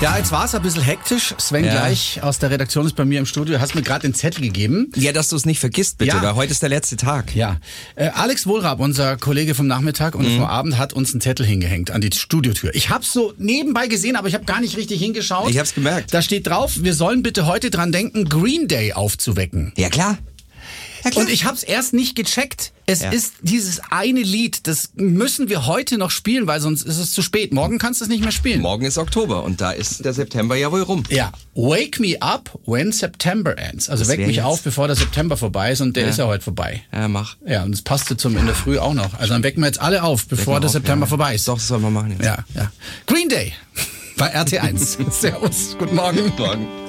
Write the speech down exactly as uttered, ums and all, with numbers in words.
Ja, jetzt war es ein bisschen hektisch. Sven Ja. gleich aus der Redaktion ist bei mir im Studio. Hast mir gerade den Zettel gegeben. Ja, dass du es nicht vergisst, bitte, Ja. weil heute ist der letzte Tag. Ja, äh, Alex Wohlrab, unser Kollege vom Nachmittag und vom Abend, hat uns einen Zettel hingehängt an die Studiotür. Ich habe so nebenbei gesehen, aber ich habe gar nicht richtig hingeschaut. Ich hab's gemerkt. Da steht drauf, wir sollen bitte heute dran denken, Green Day aufzuwecken. Ja, klar. Ja, klar. Und ich habe es erst nicht gecheckt. Es Ja. ist dieses eine Lied, das müssen wir heute noch spielen, weil sonst ist es zu spät. Morgen kannst du es nicht mehr spielen. Morgen ist Oktober und da ist der September ja wohl rum. Ja, Wake Me Up When September Ends. Also Das weck wär mich jetzt- auf, bevor der September vorbei ist, und der Ja. ist ja heute vorbei. Ja, mach. Ja, und es passte zum in der Früh auch noch. Also dann wecken wir jetzt alle auf, bevor mal der auf, September ja. vorbei ist. Doch, das sollen wir machen jetzt. Ja, ja. Green Day bei R T eins. Servus, guten Morgen. Morgen.